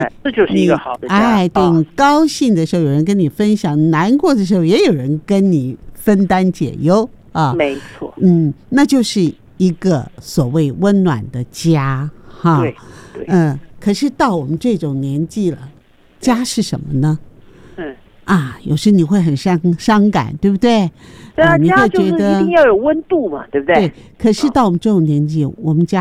这就是一个好的家。 哎，对，你高兴的时候有人跟你分享，难过的时候也有人跟你分担解忧啊。 没错， 那就是一个所谓温暖的家哈。 对， 可是到我们这种年纪了，家是什么呢？有时你会很伤感，对不对？ 对啊， 你会家就是觉得一定要有温度嘛，对不对？ 对。可是到我们这种年纪，我们家